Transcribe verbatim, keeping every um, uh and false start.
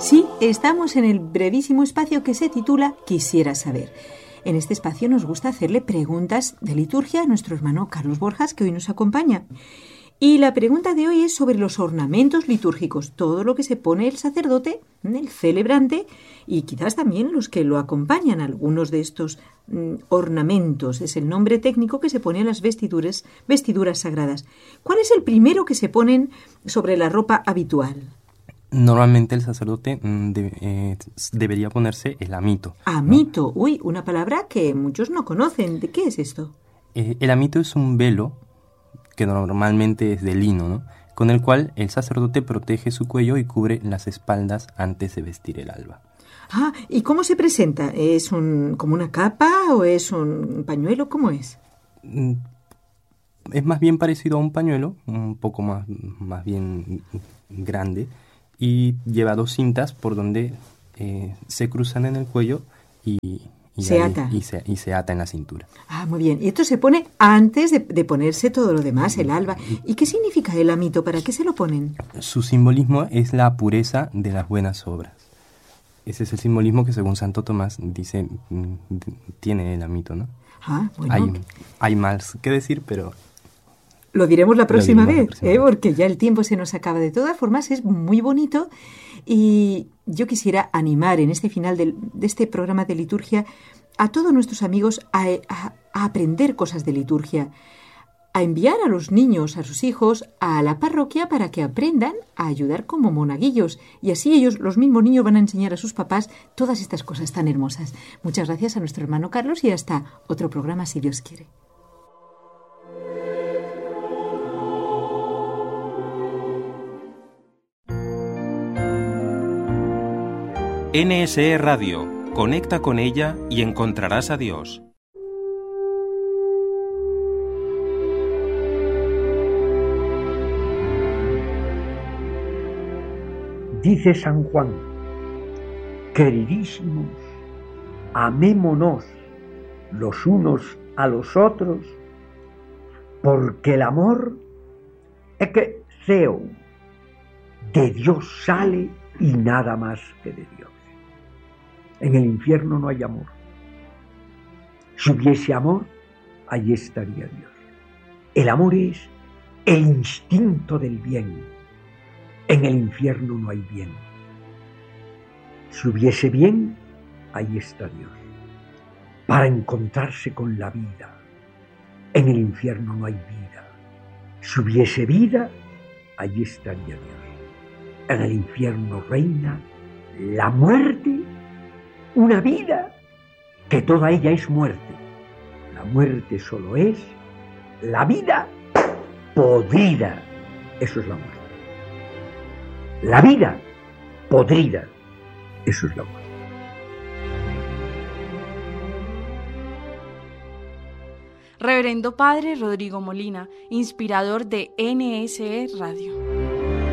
Sí, estamos en el brevísimo espacio que se titula Quisiera saber. En este espacio nos gusta hacerle preguntas de liturgia a nuestro hermano Carlos Borjas, que hoy nos acompaña. Y la pregunta de hoy es sobre los ornamentos litúrgicos, todo lo que se pone el sacerdote, el celebrante, y quizás también los que lo acompañan. Algunos de estos mm, ornamentos es el nombre técnico que se pone a las vestiduras, vestiduras sagradas. ¿Cuál es el primero que se ponen sobre la ropa habitual? Normalmente el sacerdote de, eh, debería ponerse el amito. Amito, ¿no? Uy, una palabra que muchos no conocen. ¿De qué es esto? Eh, el amito es un velo que normalmente es de lino, ¿no? Con el cual el sacerdote protege su cuello y cubre las espaldas antes de vestir el alba. Ah, ¿y cómo se presenta? ¿Es un, como una capa o es un pañuelo? ¿Cómo es? Es más bien parecido a un pañuelo, un poco más, más bien grande, y lleva dos cintas por donde eh, se cruzan en el cuello y, y, se ahí, ata. Y, se, y se ata en la cintura. Ah, muy bien. Y esto se pone antes de, de ponerse todo lo demás, el alba. ¿Y qué significa el amito? ¿Para qué se lo ponen? Su simbolismo es la pureza de las buenas obras. Ese es el simbolismo que según Santo Tomás dice tiene el amito, ¿no? Ah, bueno. Hay, hay más que decir, pero... Lo diremos la próxima diremos vez, la próxima ¿eh? vez, porque ya el tiempo se nos acaba. De todas formas, es muy bonito y yo quisiera animar en este final del, de este programa de liturgia a todos nuestros amigos a, a, a aprender cosas de liturgia, a enviar a los niños, a sus hijos, a la parroquia para que aprendan a ayudar como monaguillos. Y así ellos, los mismos niños, van a enseñar a sus papás todas estas cosas tan hermosas. Muchas gracias a nuestro hermano Carlos y hasta otro programa, si Dios quiere. N S E Radio. Conecta con ella y encontrarás a Dios. Dice San Juan: queridísimos, amémonos los unos a los otros, porque el amor es que Theo de Dios sale y nada más que de Dios. En el infierno no hay amor. Si hubiese amor, allí estaría Dios. El amor es el instinto del bien. En el infierno no hay bien. Si hubiese bien, allí está Dios. Para encontrarse con la vida. En el infierno no hay vida. Si hubiese vida, allí estaría Dios. En el infierno reina la muerte, una vida que toda ella es muerte. La muerte solo es la vida podrida. Eso es la muerte. La vida podrida. Eso es la muerte. Reverendo Padre Rodrigo Molina, inspirador de N S E Radio.